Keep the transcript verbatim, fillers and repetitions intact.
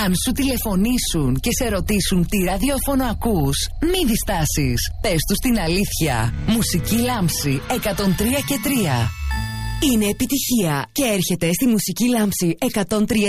Αν σου τηλεφωνήσουν και σε ρωτήσουν τι ραδιόφωνο ακούς, μη διστάσεις. Πες τους την αλήθεια. Μουσική Λάμψη εκατόν τρία και τρία. Είναι επιτυχία και έρχεται στη Μουσική Λάμψη εκατόν τρία